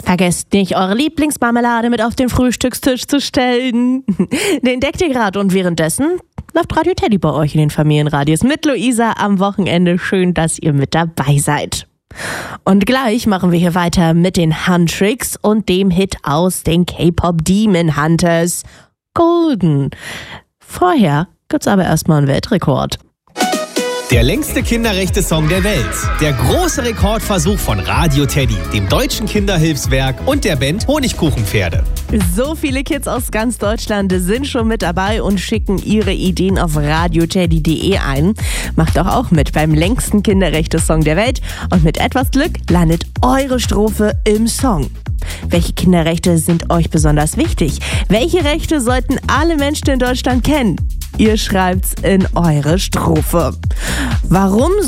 Vergesst nicht, eure Lieblingsmarmelade mit auf den Frühstückstisch zu stellen. Den deckt ihr gerade und währenddessen läuft Radio Teddy bei euch in den Familienradios mit Luisa am Wochenende. Schön, dass ihr mit dabei seid. Und gleich machen wir hier weiter mit den Huntrix und dem Hit aus den K-Pop Demon Hunters, Golden. Vorher gibt's aber erstmal einen Weltrekord. Der längste Kinderrechte-Song der Welt. Der große Rekordversuch von Radio Teddy, dem Deutschen Kinderhilfswerk und der Band Honigkuchenpferde. So viele Kids aus ganz Deutschland sind schon mit dabei und schicken ihre Ideen auf radioteddy.de ein. Macht doch auch mit beim längsten Kinderrechte-Song der Welt und mit etwas Glück landet eure Strophe im Song. Welche Kinderrechte sind euch besonders wichtig? Welche Rechte sollten alle Menschen in Deutschland kennen? Ihr schreibt's in eure Strophe. Warum